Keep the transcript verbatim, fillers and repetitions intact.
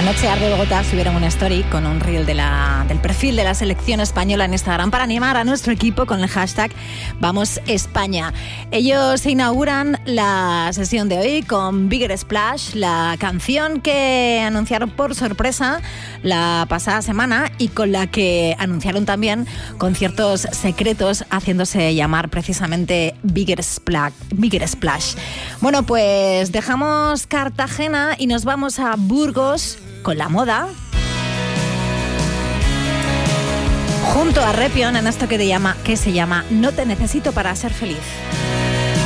Anoche Arde Bogotá subieron una story con un reel de la, del perfil de la selección española en Instagram para animar a nuestro equipo con el hashtag Vamos España. Ellos se inauguran la sesión de hoy con Bigger Splash, la canción que anunciaron por sorpresa la pasada semana y con la que anunciaron también conciertos secretos haciéndose llamar precisamente Bigger Splash. Bigger Splash. Bueno, pues dejamos Cartagena y nos vamos a Burgos con la moda, junto a Repion en esto que, te llama, que se llama No te necesito para ser feliz.